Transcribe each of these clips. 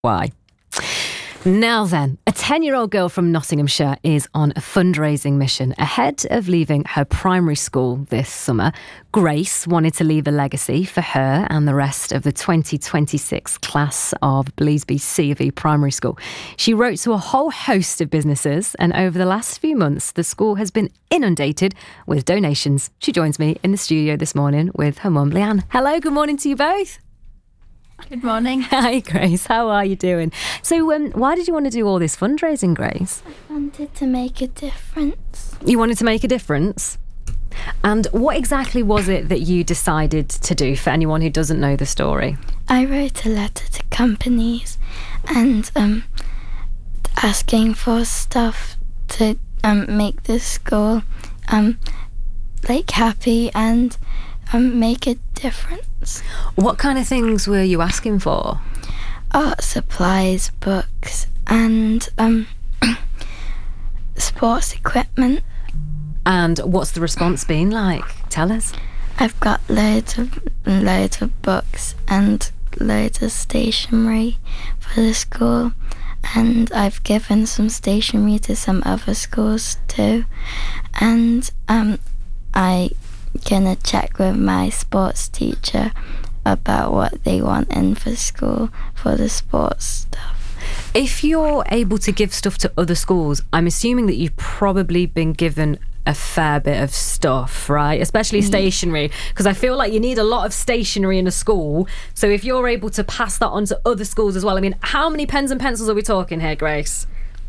Why? Now then, a 10-year-old girl from Nottinghamshire is on a fundraising mission. Ahead of leaving her primary school this summer, Grace wanted to leave a legacy for her and the rest of the 2026 class of Bleasby C of E Primary School. She wrote to a whole host of businesses, and over the last few months, the school has been inundated with donations. She joins me in the studio this morning with her mum, Leanne. Hello, good morning to you both. Good morning. Hi, Grace. How are you doing? So, why did you want to do all this fundraising, Grace? I wanted to make a difference. You wanted to make a difference? And what exactly was it that you decided to do, for anyone who doesn't know the story? I wrote a letter to companies and asking for stuff to make the school happy and make a difference. What kind of things were you asking for? Art supplies, books, and sports equipment. And what's the response been like? Tell us. I've got loads of books and loads of stationery for the school, and I've given some stationery to some other schools too, and I gonna check with my sports teacher about what they want in for school for the sports stuff. If you're able to give stuff to other schools, I'm assuming that you've probably been given a fair bit of stuff, right? Especially stationery, because I feel like you need a lot of stationery in a school. So if you're able to pass that on to other schools as well, I mean, how many pens and pencils are we talking here, Grace?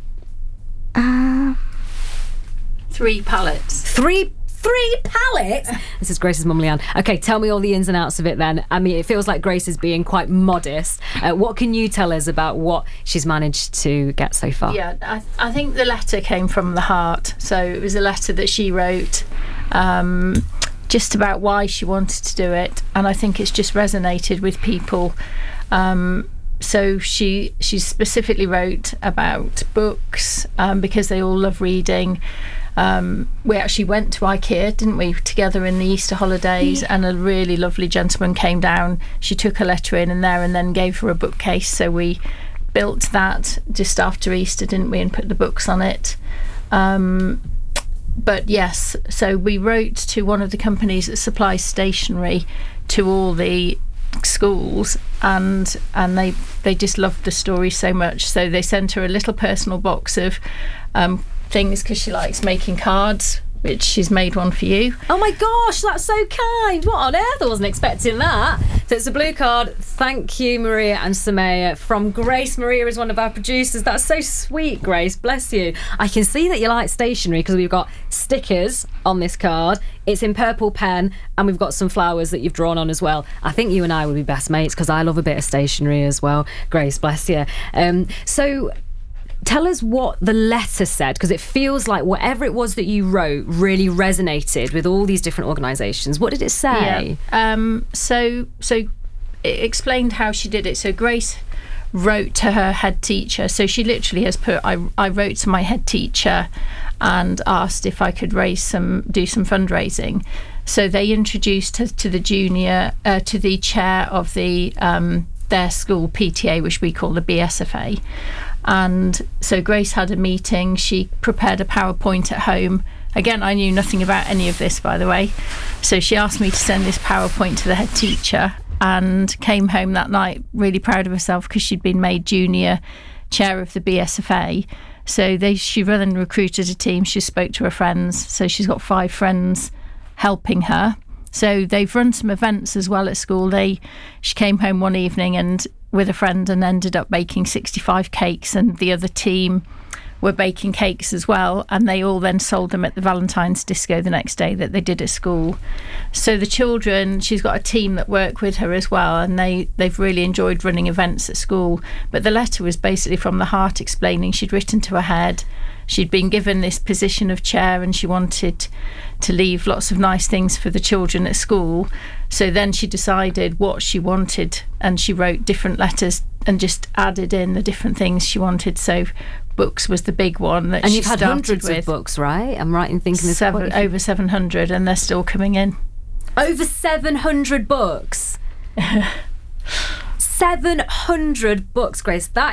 3 pallets. Three pallets? This is Grace's mum, Leanne. Okay, tell me all the ins and outs of it then. I mean, it feels like Grace is being quite modest. What can you tell us about what she's managed to get so far? Yeah, I think the letter came from the heart. So it was a letter that she wrote just about why she wanted to do it. And I think it's just resonated with people. So she specifically wrote about books because they all love reading. We actually went to IKEA, didn't we, together in the Easter holidays, and a really lovely gentleman came down. She took a letter in and then gave her a bookcase, so we built that just after Easter, didn't we, and put the books on it. But yes, so we wrote to one of the companies that supplies stationery to all the schools, and they just loved the story so much, so they sent her a little personal box of things, because she likes making cards, which she's made one for you. Oh my gosh, that's so kind. What on earth? I wasn't expecting that. So it's a blue card. Thank you, Maria and Samaya, from Grace. Maria is one of our producers. That's so sweet, Grace. Bless you. I can see that you like stationery because we've got stickers on this card. It's in purple pen, and we've got some flowers that you've drawn on as well. I think you and I would be best mates because I love a bit of stationery as well. Grace, bless you. So tell us what the letter said, because it feels like whatever it was that you wrote really resonated with all these different organisations. What did it say? Yeah. So it explained how she did it. So Grace wrote to her head teacher. So she literally has put, I wrote to my head teacher and asked if I could do some fundraising. So they introduced her to the to the chair of the their school PTA, which we call the BSFA. And so Grace had a meeting. She prepared a PowerPoint at home. Again, I knew nothing about any of this, by the way. So she asked me to send this PowerPoint to the head teacher, and came home that night really proud of herself because she'd been made junior chair of the BSFA. So she then recruited a team. She spoke to her friends. So she's got 5 friends helping her. So they've run some events as well at school. She came home one evening and with a friend and ended up baking 65 cakes, and the other team were baking cakes as well, and they all then sold them at the Valentine's disco the next day that they did at school. So the children, she's got a team that work with her as well, and they've really enjoyed running events at school. But the letter was basically from the heart, explaining she'd written to her head. She'd been given this position of chair and she wanted to leave lots of nice things for the children at school. So then she decided what she wanted, and she wrote different letters and just added in the different things she wanted. So books was the big one that and she you've had started hundreds with. of books, right? I'm right in thinking there's over 700, and they're still coming in. Over 700 books. 700 books, Grace. That